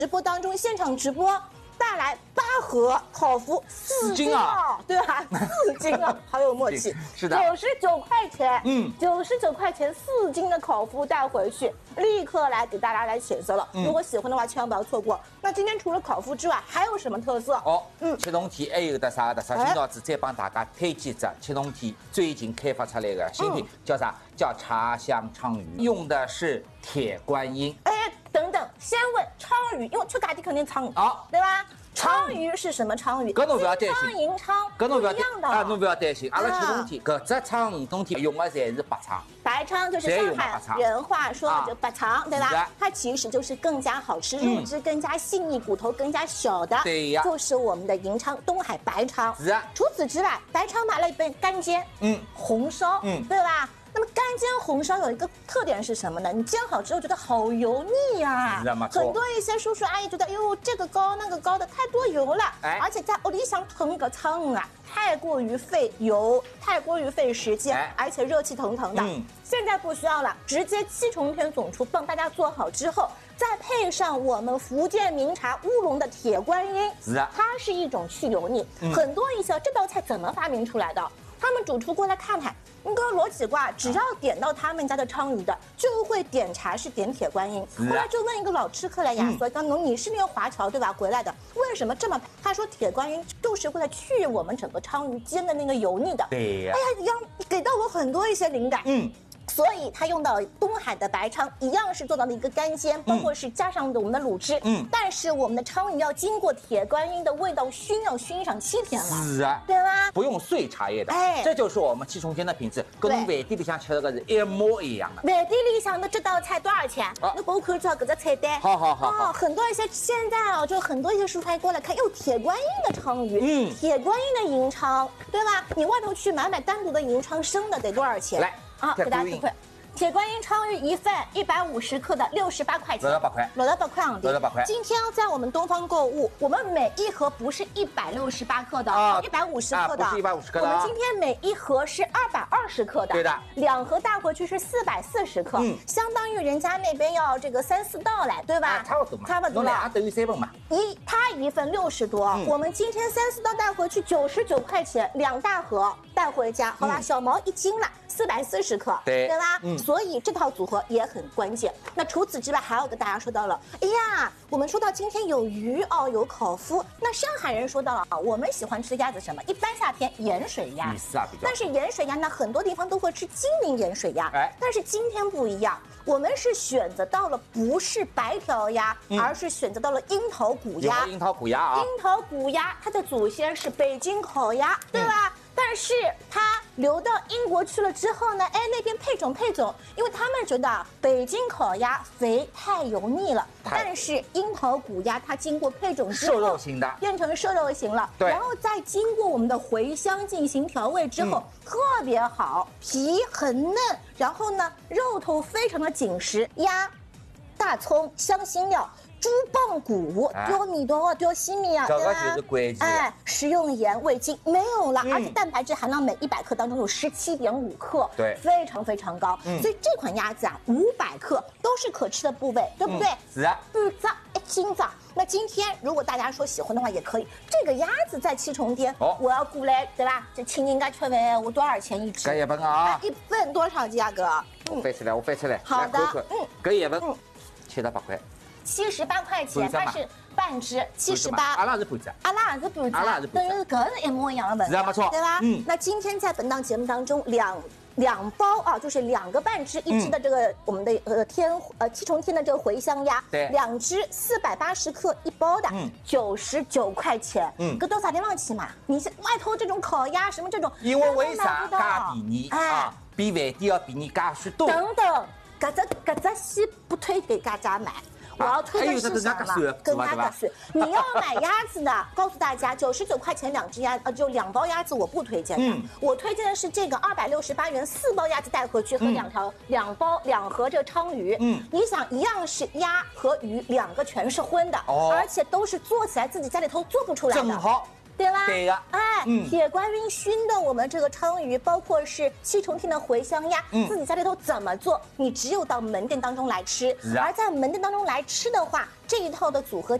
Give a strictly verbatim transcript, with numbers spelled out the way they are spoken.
直播当中现场直播带来八盒烤麸，四斤啊，对吧？四斤啊，好有默契。 是的， 九十九块钱， 嗯， 九十九块钱四斤的烤麸带回去，立刻来给大家来选择了。嗯、如果喜欢的话，千万不要错过。那今天除了烤麸之外，还有什么特色？ 哦，嗯，七龙天还有的啥的？啥？今朝子再帮大家推荐只七龙天最近开发出来的新品，嗯、叫啥？叫茶香鲳鱼，用的是铁观音。 哎，等等，先问鲳鱼，因为吃咖喱肯定鲳鱼， 好， 对吧？鲳鱼是什么鲳鱼？ 搿侬不要担心， 金鲳、银鲳， 搿侬不要一样的啊，侬不要担心。阿拉七龙天搿只鲳冬天用的侪是白鲳， 白鲳就是上海人话说的就白鲳，对吧？它其实就是更加好吃，肉质更加细腻，骨头更加小的， 对呀， 就是我们的银鲳，东海白鲳。 是啊。 除此之外，白鲳买了一份干煎，嗯，红烧，嗯，对吧？那么干煎红烧有一个特点是什么呢？你煎好之后觉得好油腻呀、啊，很多一些叔叔阿姨觉得，哎呦这个高那个高的太多油了，哎、而且在屋里想囤个汤啊，太过于费油，太过于费时间，哎、而且热气腾腾的。嗯、现在不需要了，直接七重天总厨帮大家做好之后，再配上我们福建名茶乌龙的铁观音， 是啊， 它是一种去油腻。嗯、很多一些这道菜怎么发明出来的？他们主厨过来看看，那个罗几挂，只要点到他们家的鲳鱼的，就会点茶是点铁观音。后来就问一个老吃客来呀，说刚侬你是那个华侨对吧？回来的，为什么这么？他说铁观音就是为了去我们整个鲳鱼煎的那个油腻的。 对呀。 哎呀，让给到我很多一些灵感。嗯。所以它用到东海的白鲳，一样是做到了一个干煎，包括是加上的我们的卤汁。嗯，但是我们的鲳鱼要经过铁观音的味道熏，要熏上七天了。 是啊， 对吧？ 不用碎茶叶的，哎，这就是我们七重天的品质，跟饭店里向吃的个是一模一样的。 饭店里向的这道菜多少钱？啊、你帮我看照搿只菜单。 好好好。 哦，很多一些现在啊，就很多一些蔬菜过来看，哟，铁观音的鲳鱼，嗯，铁观音的银鲳，对吧？你外头去买买单独的银鲳生的得多少钱？ 来。 啊，给大家看。铁观音鲳鱼一份一百五十克的六十八块钱， 六十八块， 六十八块昂六十八块。 今天在我们东方购物，我们每一盒不是一百六十八克的，啊，一百五十克的， 不是一百五十克的。 我们今天每一盒是二百二十克的， 对的。 两盒带回去是四百四十克，嗯，相当于人家那边要这个三四道来，对吧？ 差不多嘛， 差不多。 两等于三份嘛。 一他一份六十多，我们今天三四道带回去九十九块钱，两大盒带回家，好吧？小毛一斤了，四百四十克，对对吧？嗯，所以这套组合也很关键。那除此之外，还要跟大家说到了，哎呀，我们说到今天有鱼哦，有烤麸。那上海人说到了啊，我们喜欢吃鸭子什么？一般夏天盐水鸭， 是啊，比较。 但是盐水鸭呢，很多地方都会吃金陵盐水鸭，哎，但是今天不一样，我们是选择到了不是白条鸭，嗯、而是选择到了樱桃骨鸭。 樱桃骨鸭啊， 樱桃骨鸭，它的祖先是北京烤鸭，对吧？嗯，但是它流到英国去了之后呢，哎，那边配种配种，因为他们觉得北京烤鸭肥太油腻了，但是樱桃骨鸭它经过配种之后， 瘦肉型的变成瘦肉型了，对，然后再经过我们的茴香进行调味之后，嗯、特别好，皮很嫩，然后呢，肉头非常的紧实，鸭、大葱、香辛料。猪棒骨丢米多啊，丢西米啊， 这个就是关键。 哎，食用盐、味精没有了，嗯、而且蛋白质含量每一百克当中有十七点五克， 对， 非常非常高。嗯、所以这款鸭子啊，五百克都是可吃的部位，对不对？ 嗯、是啊。 半只一斤子。那今天如果大家说喜欢的话，也可以。这个鸭子在七重天，哦，我要过来，对吧？这请人家吃饭，我多少钱一只？ 搿一份啊， 一份多少价格？ 嗯、我翻出来，我翻出来。 好的，嗯， 搿一份，嗯，七十八块。 七十八块钱，它是半只，七十八。 阿拉是半只， 阿拉是半只， 阿拉是半只， 等于搿是一模一样的问题， 是啊，没错， 对吧？嗯。那今天在本档节目当中，两两包啊，就是两个半只一只的这个我们的呃天呃七重天的这个茴香鸭， 对， 两只四百八十克一包的，嗯，九十九块钱，嗯，搿到啥地方去嘛？你是外头这种烤鸭什么这种， 因为为啥价便宜啊？比饭店要便宜价许多。 等等，搿只搿只戏不推给大家买。我要推的是什么？跟大家说，你要买鸭子的，告诉大家九十九块钱两只鸭，呃，就两包鸭子，我不推荐的。嗯，我推荐的是这个二百六十八元四包鸭子带回去和两条、嗯、两包两盒这个鲳鱼。嗯，你想一样是鸭和鱼，两个全是荤的，哦，而且都是做起来自己家里头做不出来的。 正好。 对啦， 对呀， 哎，嗯，铁观音熏的我们这个鲳鱼，包括是七重天的茴香鸭，嗯，自己家里头怎么做，你只有到门店当中来吃。而在门店当中来吃的话，这一套的组合。